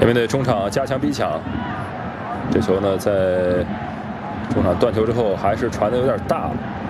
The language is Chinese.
面对中场加强逼抢，这球呢在中场断球之后还是传的有点大了。